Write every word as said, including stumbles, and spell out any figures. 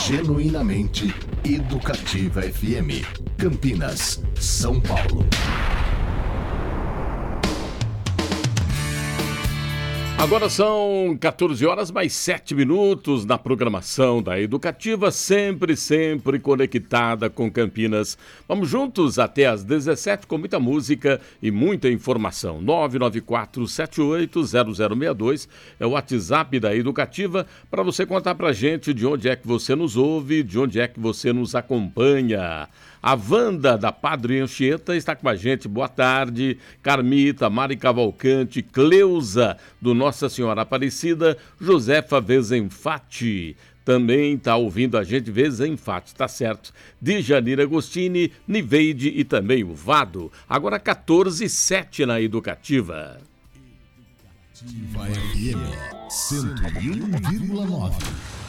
Genuinamente Educativa F M. Campinas, São Paulo. Agora são quatorze horas mais sete minutos na programação da Educativa, sempre, sempre conectada com Campinas. Vamos juntos até às dezessete com muita música e muita informação. nove nove quatro sete oito zero zero seis dois é o WhatsApp da Educativa para você contar pra gente de onde é que você nos ouve, de onde é que você nos acompanha. A Wanda da Padre Anchieta está com a gente. Boa tarde. Carmita, Mari Cavalcante, Cleusa do Nossa Senhora Aparecida, Josefa Vezenfati. Também está ouvindo a gente, Vezenfati, tá certo. Dijanira Agostini, Niveide e também o Vado. Agora quatorze e sete na Educativa. Educativa F M cento e um vírgula nove.